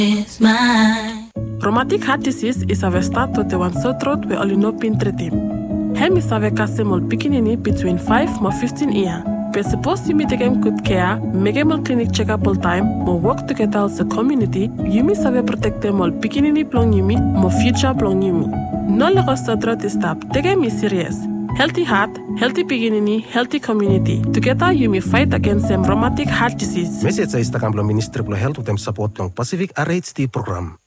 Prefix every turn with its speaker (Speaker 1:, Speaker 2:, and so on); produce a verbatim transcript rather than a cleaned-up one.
Speaker 1: is mine.
Speaker 2: Rheumatic heart disease is a stato te wan sotrot we olinopin tretim. Hem is ave kasemol pikinini between five mo fifteen year. We're supposed to be taking good care, make a clinic check-up all time, mo work together as a community, yumi save protect them all pikinini plong yumi, mo future plong yumi. No lego sotrot is stop, take me serious. Healthy heart, healthy pikinini, healthy community. Together you may fight against some rheumatic heart disease.
Speaker 3: Message sa Instagram Ministry of Health with them support ng Pacific R H D program.